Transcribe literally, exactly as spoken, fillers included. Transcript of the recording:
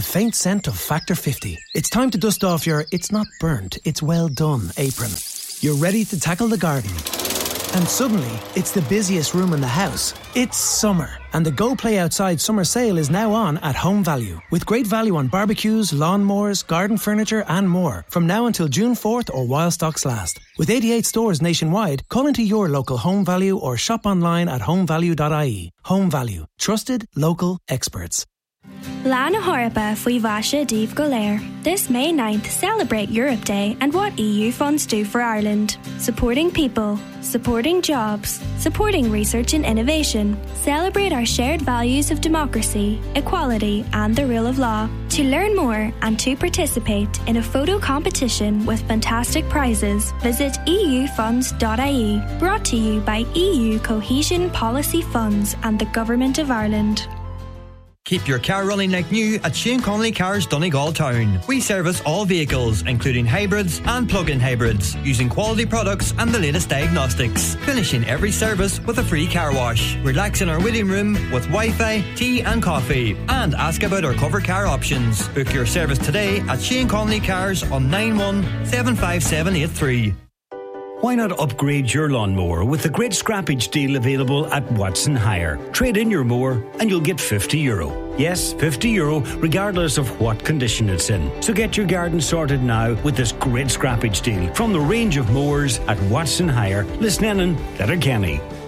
faint scent of Factor fifty. It's time to dust off your "it's not burnt, it's well done" apron. You're ready to tackle the garden. And suddenly, it's the busiest room in the house. It's summer, and the Go Play Outside summer sale is now on at Home Value, with great value on barbecues, lawnmowers, garden furniture and more, from now until June fourth or while stocks last. With eighty-eight stores nationwide, call into your local Home Value or shop online at home value dot I E. Home Value. Trusted, local experts. Lana Horapa Fui Vasha Div Golair. This May ninth, celebrate Europe Day and what E U funds do for Ireland. Supporting people, supporting jobs, supporting research and innovation. Celebrate our shared values of democracy, equality and the rule of law. To learn more and to participate in a photo competition with fantastic prizes, visit e u funds dot I E. Brought to you by E U Cohesion Policy Funds and the Government of Ireland. Keep your car running like new at Shane Connolly Cars Donegal Town. We service all vehicles, including hybrids and plug-in hybrids, using quality products and the latest diagnostics. Finishing every service with a free car wash. Relax in our waiting room with Wi-Fi, tea and coffee. And ask about our cover car options. Book your service today at Shane Connolly Cars on nine one seven five seven eight three. Why not upgrade your lawnmower with the great scrappage deal available at Watson Hire? Trade in your mower and you'll get fifty euro. Yes, fifty euro regardless of what condition it's in. So get your garden sorted now with this great scrappage deal from the range of mowers at Watson Hire, Lisnenan, Letterkenny.